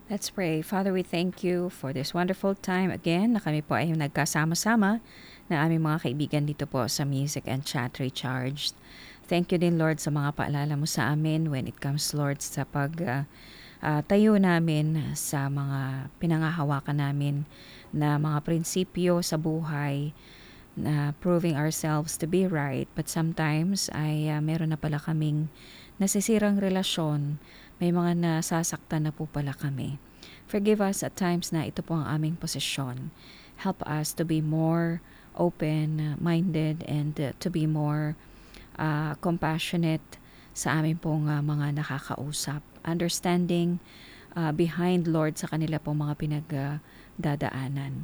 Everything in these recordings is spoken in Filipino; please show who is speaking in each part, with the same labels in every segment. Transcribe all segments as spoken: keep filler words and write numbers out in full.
Speaker 1: Let's pray. Father, we thank you for this wonderful time again na kami po ay nagkasama-sama na aming mga kaibigan dito po sa Music and Chat Recharged. Thank you din, Lord, sa mga paalala mo sa amin when it comes, Lord, sa pag uh, uh, tayo namin sa mga pinangahawakan namin na mga prinsipyo sa buhay na proving ourselves to be right. But sometimes ay uh, meron na pala kaming nasisirang relasyon, may mga nasasaktan na po pala kami. Forgive us at times na ito po ang aming posisyon. Help us to be more open-minded and uh, to be more uh, compassionate sa aming pong uh, mga nakakausap. Understanding uh, behind, Lord, sa kanila pong mga pinagdadaanan.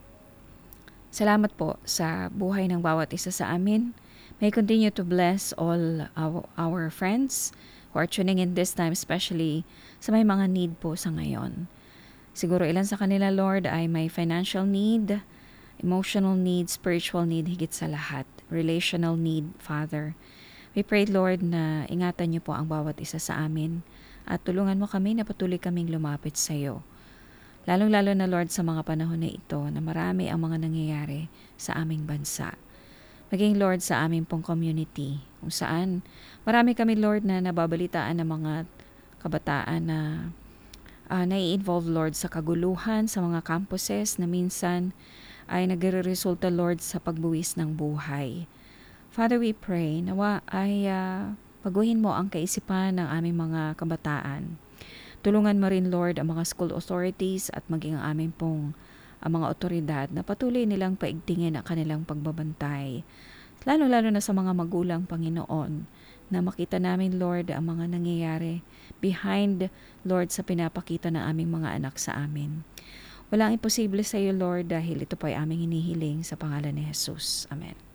Speaker 1: Salamat po sa buhay ng bawat isa sa amin. May continue to bless all our, our friends who are tuning in this time, especially sa may mga need po sa ngayon. Siguro ilan sa kanila, Lord, ay may financial need, emotional need, spiritual need, higit sa lahat. Relational need, Father. We pray, Lord, na ingatan niyo po ang bawat isa sa amin at tulungan mo kami na patuloy kaming lumapit sa iyo. Lalong-lalo na, Lord, sa mga panahon na ito na marami ang mga nangyayari sa aming bansa. Maging, Lord, sa aming pong community, kung saan marami kami, Lord, na nababalitaan ng mga kabataan na uh, nai-involve, Lord, sa kaguluhan, sa mga campuses na minsan ay nagre-resulta, Lord, sa pagbuwis ng buhay. Father, we pray, nawa ay uh, baguhin mo ang kaisipan ng aming mga kabataan. Tulungan mo rin, Lord, ang mga school authorities at maging ang aming pong ang mga otoridad na patuloy nilang paigtingin ang kanilang pagbabantay. Lalo-lalo na sa mga magulang, Panginoon, na makita namin, Lord, ang mga nangyayari behind, Lord, sa pinapakita ng aming mga anak sa amin. Walang imposible sa iyo, Lord, dahil ito po ay aming hinihiling sa pangalan ni Jesus. Amen.